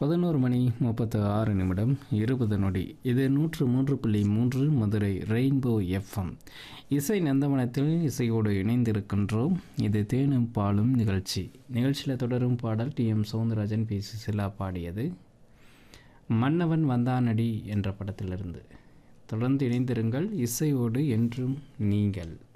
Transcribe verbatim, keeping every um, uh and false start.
பதினொரு மணி முப்பத்து ஆறு நிமிடம் இருபது நொடி. இது நூற்று மூன்று புள்ளி மூன்று மதுரை ரெயின்போ எஃப்எம். இசை நந்தவனத்தில் இசையோடு இணைந்திருக்கின்றோம். இது தேனும் பாலும் நிகழ்ச்சி. நிகழ்ச்சியில் தொடரும் பாடல் D M Soundararajan B Susheela பாடியது மன்னவன் வந்தானடி என்ற படத்திலிருந்து. தொடர்ந்து இணைந்திருங்கள். இசையோடு என்றும் நீங்கள்.